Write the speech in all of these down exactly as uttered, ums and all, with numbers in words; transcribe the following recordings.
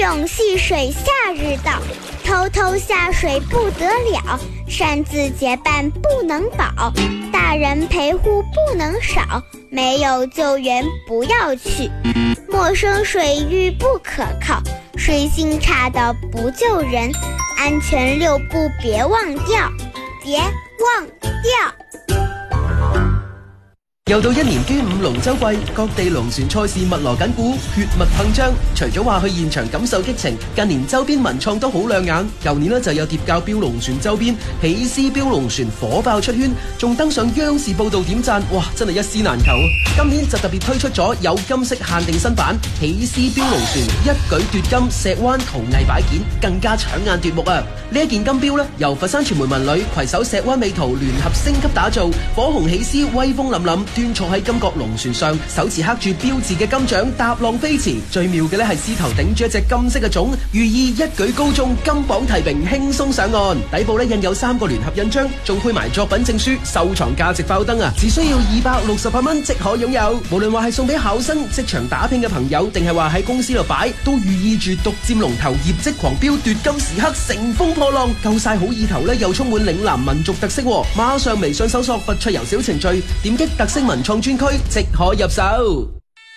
勇戏水夏日到，偷偷下水不得了，擅自结伴不能保，大人陪护不能少，没有救援不要去，陌生水域不可靠，水性差的不救人，安全六步别忘掉，别忘掉。 又到一年端午龍舟季，各地龍船賽事密鑼緊鼓，血脈噴張。除咗話去現場感受激情，近年周邊文創都好亮眼。舊年呢就有疊教標龍船周邊，喜思標龍船火爆出圈，仲登上央視報道點讚，哇！真係一絲難求。今年就特別推出咗有金色限定新版喜思標龍船，一舉奪金石灣陶藝擺件，更加搶眼奪目啊！呢一件金標呢，由佛山傳媒文旅攜手石灣美圖聯合升級打造，火紅喜思威風凜凜。端坐喺金角龍船上，手持刻住標誌嘅金槳踏浪飛馳。最妙嘅咧係獅頭頂住一隻金色嘅種，寓意一舉高中，金榜題名，輕鬆上岸。底部咧印有三個聯合印章，仲配埋作品證書，收藏價值爆燈啊！只需要二百六十八蚊即可擁有。無論話係送俾考生、職場打拼嘅朋友，定係話喺公司度擺，都寓意住獨佔龍頭、業績狂飆、奪金時刻、乘風破浪，夠晒好意頭咧，又充滿嶺南民族特色。馬上微信搜索佛出遊小程序，點擊特色文創專區即可入手。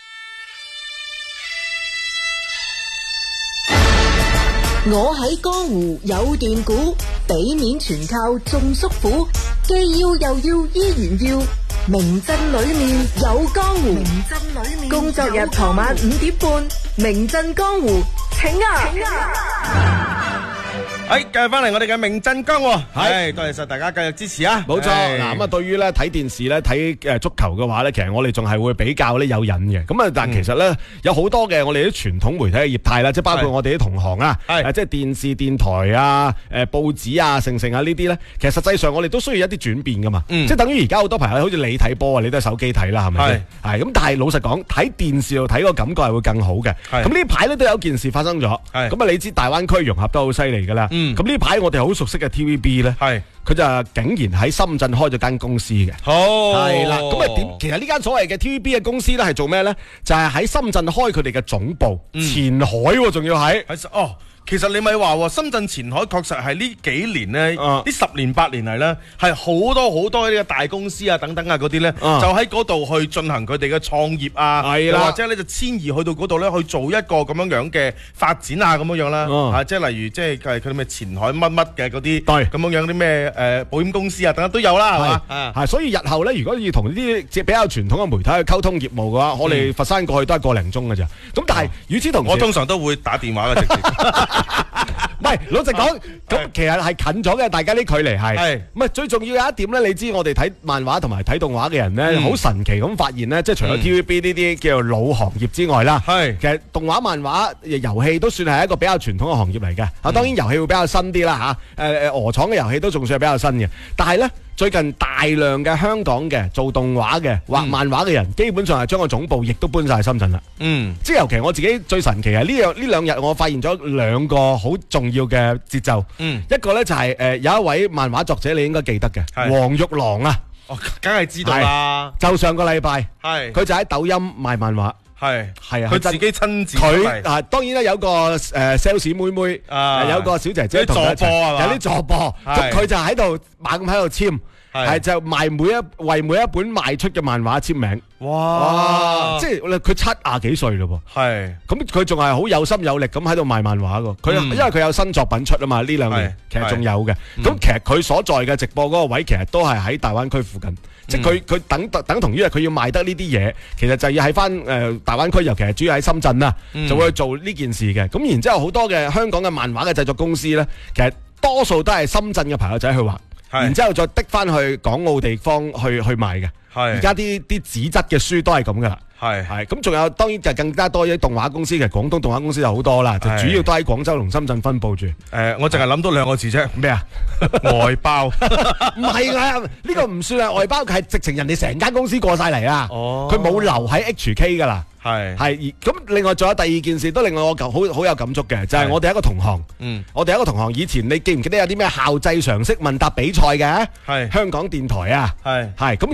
我喺江湖有段古，俾面全靠眾叔父，既要又要依然要，名鎮裏面有江湖。名鎮裏面工作日傍晚五點半，名鎮江湖，請啊！請啊！ 係，繼續翻嚟我哋嘅名鎮江湖，係多謝晒大家繼續支持啊！ 冇錯，嗱咁啊，對於咧睇電視咧睇誒足球嘅話咧，其實我哋仲係會比較咧有癮嘅。咁啊，但係其實咧有好多嘅我哋啲傳統媒體嘅業態啦，即係包括我哋啲同行啊，誒即係電視、電台啊、誒報紙啊、成成啊呢啲咧，其實實際上我哋都需要一啲轉變噶嘛。即係等於而家好多朋友好似你睇波啊，你都係手機睇啦，係咪先？係咁，但係老實講，睇電視度睇個感覺係會更好嘅。咁呢排咧都有件事發生咗，咁啊你知大灣區融合得好犀利噶啦。咁呢排我哋好熟悉嘅 T V B 咧，係佢就竟然喺深圳開咗間公司嘅，好係啦。咁啊點？其實呢間所謂嘅 T V B 嘅公司咧係做咩咧？就係、是、喺深圳開佢哋嘅總部，嗯、前海仲要喺喺哦。其實你咪話深圳前海確實係呢幾年咧，呢、啊、十年八年嚟咧，係好多好多呢個大公司啊等等啊嗰啲咧，就喺嗰度去進行佢哋嘅創業啊，又或者咧就遷移去到嗰度咧去做一個咁樣樣嘅發展啊咁樣樣啦，啊，啊即係例如即係佢哋咩前海乜乜嘅嗰啲，咁樣樣啲咩誒保險公司啊等等都有啦，係嘛？ 係，所以日後咧，如果要同呢啲即係比較傳統嘅媒體去溝通業務嘅話，嗯、我哋佛山過去都係個零鐘嘅咋。咁但係與此同時， 我通常都會打電話嘅直接。 唔係，老實講，咁、啊、其實係近咗嘅，大家啲距離係。唔係最重要有一點咧，你知我哋睇漫畫同埋睇動畫嘅人咧，好、嗯、神奇咁發現咧，即係除咗 T V B 呢啲叫做老行業之外啦，係其實動畫、漫畫、遊戲都算係一個比較傳統嘅行業嚟嘅。啊、嗯，當然遊戲會比較新啲啦嚇。誒誒，鵝廠嘅遊戲都仲算係比較新嘅，但係咧。最近大量嘅香港嘅做動畫嘅畫漫畫嘅人，嗯、基本上係將個總部亦都搬晒深圳啦。嗯，即係尤其我自己最神奇係呢樣呢兩日，我發現咗兩個好重要嘅節奏。嗯，一個咧就係、是、誒、呃、有一位漫畫作者你應該記得嘅黃玉郎啊， 哦，梗係知道啦。 就上個禮拜，係佢就喺抖音賣漫畫。 係係啊， 佢自己親自佢啊，當然啦，有個誒 sales 妹妹，啊、有個小姐姐同佢一齊，有啲助播，咁佢就喺度猛咁喺度簽，係就賣每一為每一本賣出嘅漫畫簽名。哇！哇即係佢七廿幾歲咯噃，係咁佢仲係好有心有力咁喺度賣漫畫噶。佢、嗯、因為佢有新作品出啊嘛，呢兩年其實仲有嘅。咁、嗯、其實佢所在嘅直播嗰個位，其實都係喺大灣區附近。嗯、即係佢佢等等同於係佢要賣得呢啲嘢，其實就要喺翻誒大灣區，尤其係主要喺深圳啦，嗯、就會去做呢件事嘅。咁然之後好多嘅香港嘅漫畫嘅製作公司咧，其實多數都係深圳嘅朋友仔去畫，然之後再滴翻去港澳地方去去賣嘅。而家啲啲紙質嘅書都係咁噶啦，係係咁，仲有當然就更加多啲動畫公司嘅，廣東動畫公司就好多啦，就主要都喺廣州同深圳分佈住。誒、 呃，我淨係諗到兩個字啫，咩啊？外包？ 唔係啊，呢、這個唔算係外包，係直情人哋成間公司過晒嚟啊！哦，佢冇留喺 H K 噶啦。係係咁，另外仲有第二件事都令我好好有感觸嘅，就係、是、我哋一個同行，嗯，我哋一個同行，以前你記唔記得有啲咩校際常識問答比賽嘅？係香港電台啊，係係咁，仲有誒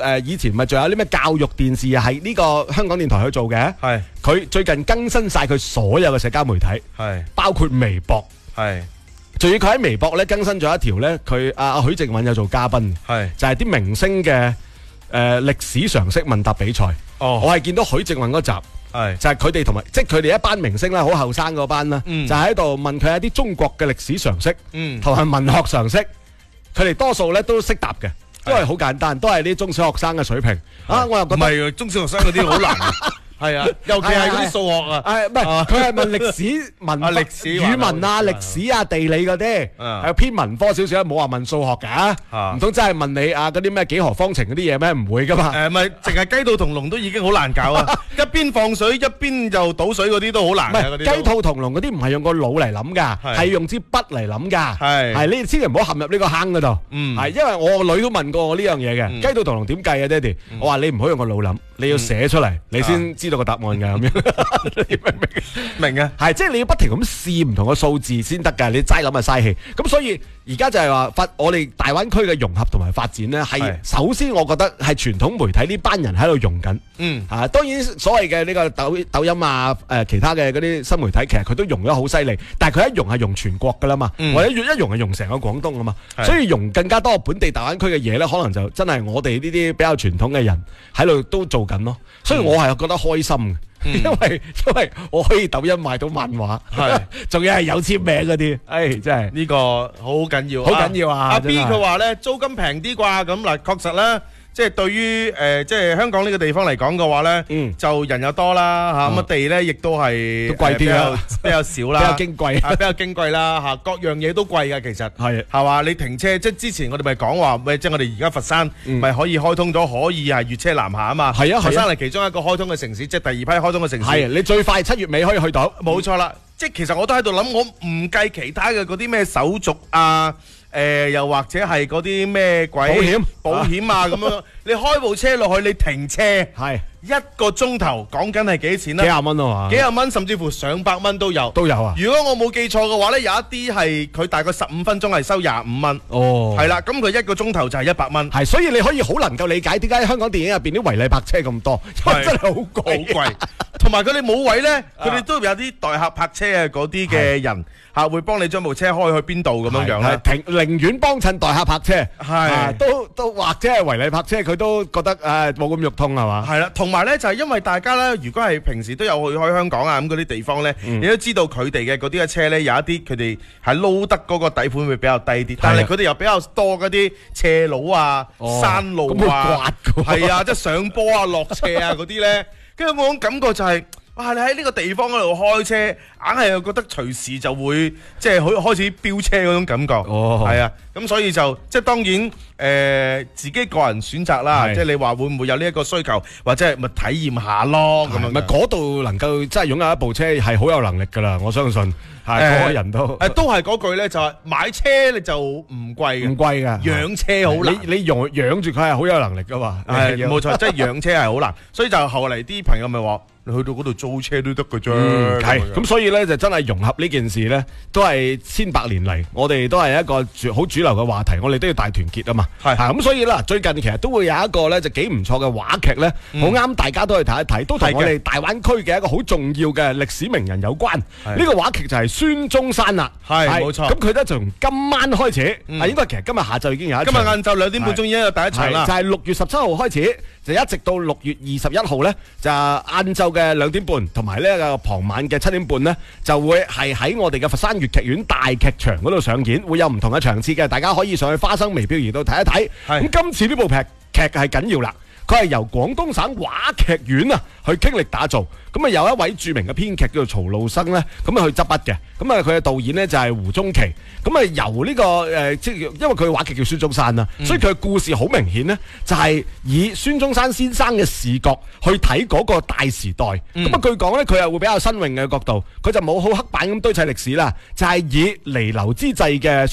誒以前咪仲有啲咩教育電視啊，係呢個香港電台去做嘅。 係佢最近更新晒佢所有嘅社交媒體，係包括微博，係。仲要佢喺微博咧更新咗一條咧，佢阿許靖韻有做嘉賓，係就係啲明星嘅誒歷史常識問答比賽。哦，我係見到許靖韻嗰集，係就係佢哋同埋即係佢哋一班明星啦，好後生嗰班啦，就喺度問佢一啲中國嘅歷史常識，嗯，同埋文學常識，佢哋多數咧都識答嘅，都係好簡單，都係啲中小學生嘅水平。啊，我又覺得唔係中小學生嗰啲好難。係啊，尤其係嗰啲數學啊，係唔係？佢係問歷史文啊、歷史語文啊、歷史啊、地理嗰啲，係偏文科少少，冇話問數學㗎，唔通真係問你啊嗰啲咩幾何方程嗰啲嘢咩？唔會㗎嘛。誒，咪淨係雞兔同籠都已經好難搞啊！一邊放水一邊就倒水嗰啲都好難嘅。唔係雞兔同籠嗰啲唔係用個腦嚟諗㗎，係用支筆嚟諗㗎。係係，你千祈唔好陷入呢個坑嗰度。嗯，係因為我個女都問過我呢樣嘢嘅，雞兔同籠點計啊，爹哋？我話你唔好用個腦諗，你要寫出嚟，你先知。知道個答案㗎咁樣，你明唔明？明啊，係即係你要不停咁試唔同嘅數字先得㗎，你齋諗係嘥氣。咁所以而家就係話發我哋大灣區嘅融合同埋發展咧，係首先我覺得係傳統媒體呢班人喺度用緊。嗯，啊當然所謂嘅呢個抖抖音啊，誒其他嘅嗰啲新媒體，其實佢都用得好犀利，但係佢一用係用全國㗎啦嘛，或者一用係用成個廣東㗎嘛，所以用更加多本地大灣區嘅嘢咧，可能就真係我哋呢啲比較傳統嘅人喺度都做緊咯。所以我係覺得開心嘅，因為因為我可以抖音賣到漫畫，係仲要係有簽名嗰啲，誒真係呢個好緊要，好緊要啊！阿 B 佢話咧租金平啲啩，咁嗱確實咧。即係對於誒，即係香港呢個地方嚟講嘅話咧，嗯，就人又多啦嚇，咁啊地咧亦都係貴啲啦，比較少啦，比較矜貴，啊比較矜貴啦嚇，各樣嘢都貴嘅其實係係嘛？你停車即係之前我哋咪講話，咪即係我哋而家佛山咪可以開通咗，可以係粵車南下啊嘛，係啊，佛山係其中一個開通嘅城市，即係第二批開通嘅城市，係你最快七月尾可以去到，冇錯啦。即係其實我都喺度諗，我唔計其他嘅嗰啲咩手續啊。誒、呃，又或者係嗰啲咩鬼保險、保險啊咁樣，你開部車落去，你停車係一個鐘頭，講緊係幾錢啦？幾廿蚊啊嘛，幾廿蚊，甚至乎上百蚊都有，都有啊！如果我冇記錯嘅話咧，有一啲係佢大概十五分鐘係收廿五蚊，哦，係啦，咁佢一個鐘頭就係一百蚊，係，所以你可以好能夠理解點解香港電影入邊啲違例泊車咁多，因為真係好貴，好貴，同埋佢哋冇位咧，佢哋都有啲代客泊車啊嗰啲嘅人。啊！會幫你將部車開去邊度咁樣樣咧？停，寧願幫襯代客泊車，係都都或者係違例泊車，佢都覺得誒冇咁肉痛係嘛？係啦，同埋咧就係因為大家咧，如果係平時都有去開香港啊咁嗰啲地方咧，你都知道佢哋嘅嗰啲嘅車咧，有一啲佢哋係撈得嗰個底盤會比較低啲，但係佢哋又比較多嗰啲斜路啊、山路啊，係啊，即係上坡啊、落斜啊嗰啲咧，跟住我種感覺就係。哇！你喺呢個地方嗰度開車，硬係又覺得隨時就會即係開開始飆車嗰種感覺。哦，係啊，咁所以就即係當然誒、呃、自己個人選擇啦。即係你話會唔會有呢一個需求，或者係咪體驗下咯？咁樣咪嗰度能夠真係擁有一部車係好有能力㗎啦，我相信。係，個個人都誒都係嗰句咧，就係買車你就唔貴嘅，唔貴㗎。養車好難，你你養養住佢係好有能力㗎嘛。係冇錯，即係養車係好難，所以就後嚟啲朋友咪話。你去到嗰度租車都得嘅啫，係咁、嗯、所以咧就真係融合呢件事咧，都係千百年嚟，我哋都係一個主好主流嘅話題，我哋都要大團結啊嘛，係咁、啊、所以啦，最近其實都會有一個咧就幾唔錯嘅話劇咧，好啱、嗯、大家都去睇一睇，都同我哋大灣區嘅一個好重要嘅歷史名人有關。呢個話劇就係孫中山啦，係冇錯。咁佢咧就從今晚開始，嗯、啊應該其實今日下晝已經有一場，今日晏晝兩點半鐘已經有第一場啦，就係、是、六月十七號開始。就一直到六月二十一號咧，就晏晝嘅兩點半，同埋呢個傍晚嘅七點半咧，就會係喺我哋嘅佛山粵劇院大劇場嗰度上演，會有唔同嘅場次嘅，大家可以上去花生微漂移度睇一睇。咁今次呢部劇劇係緊要啦，佢係由廣東省話劇院啊去傾力打造，咁啊有一位著名嘅編劇叫做曹路生咧，咁啊去執筆嘅，咁啊佢嘅導演咧就係胡宗奇，咁啊由呢、這個誒即係因為佢嘅話劇叫孫中山啊，嗯、所以佢嘅故事好明顯咧，就係以孫中山先生嘅視角去睇嗰個大時代，咁啊、嗯、據講咧佢又會比較新穎嘅角度，佢就冇好刻板咁堆砌歷史啦，就係、是、以彌留之際嘅。